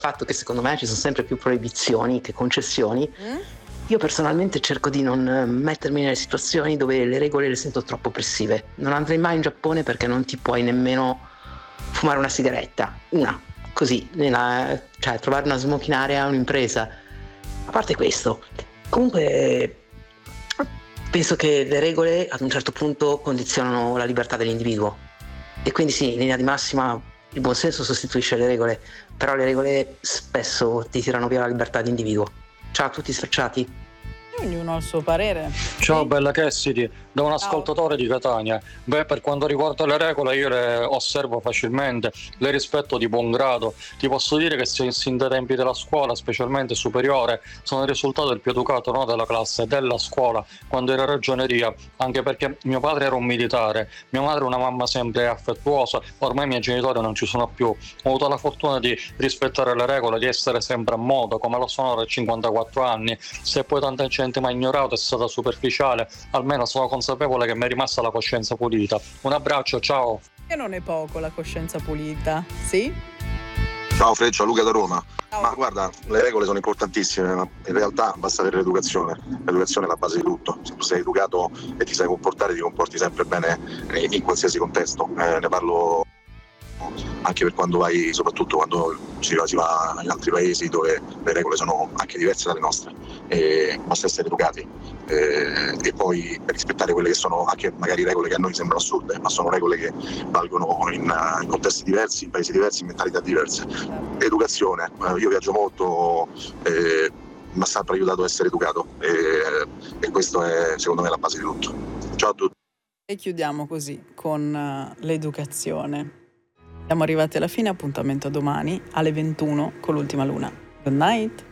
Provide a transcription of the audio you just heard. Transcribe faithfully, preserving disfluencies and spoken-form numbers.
fatto che secondo me ci sono sempre più proibizioni che concessioni. Mm? Io personalmente cerco di non mettermi nelle situazioni dove le regole le sento troppo oppressive. Non andrei mai in Giappone perché non ti puoi nemmeno fumare una sigaretta, una, così, nella, cioè trovare una smoking area a un'impresa. A parte questo, comunque penso che le regole ad un certo punto condizionano la libertà dell'individuo e quindi sì, in linea di massima il buonsenso sostituisce le regole, però le regole spesso ti tirano via la libertà di individuo. Ciao a tutti sfrecciati. Ognuno ha il suo parere. Ciao Sì? bella Cassidy, da un Ciao. ascoltatore di Catania. Beh, per quanto riguarda le regole io le osservo facilmente, le rispetto di buon grado. Ti posso dire che se sin dai tempi della scuola, specialmente superiore, sono il risultato del più educato, non della classe, della scuola, quando era ragioneria, anche perché mio padre era un militare, mia madre una mamma sempre affettuosa, ormai i miei genitori non ci sono più. Ho avuto la fortuna di rispettare le regole, di essere sempre a modo, come lo sono da cinquantaquattro anni. Se poi tanta gente mi ha ignorato, è stata superficiale, almeno sono consapevole che mi è rimasta la coscienza pulita. Un abbraccio, ciao. E non è poco la coscienza pulita, sì? Ciao Freccia, Luca da Roma. Ciao. Ma guarda, le regole sono importantissime, ma in realtà basta avere l'educazione. L'educazione è la base di tutto. Se tu sei educato e ti sai comportare, ti comporti sempre bene in qualsiasi contesto. Eh, ne parlo anche per quando vai, soprattutto quando si va, si va in altri paesi dove le regole sono anche diverse dalle nostre. E basta essere educati eh, e poi rispettare quelle che sono anche magari regole che a noi sembrano assurde, ma sono regole che valgono in, in contesti diversi, in paesi diversi, in mentalità diverse. Educazione, eh, io viaggio molto, eh, mi ha sempre aiutato ad essere educato e, e questo è secondo me la base di tutto. Ciao a tutti. E chiudiamo così con uh, l'educazione. Siamo arrivati alla fine, appuntamento a domani alle ventuno con l'ultima luna. Good night!